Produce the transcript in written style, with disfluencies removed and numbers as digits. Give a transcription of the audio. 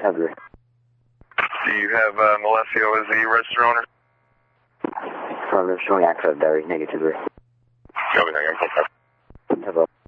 February. Do you have Malesio as the registered owner? Affirmative, showing access diary, negative. Showing access. Hello.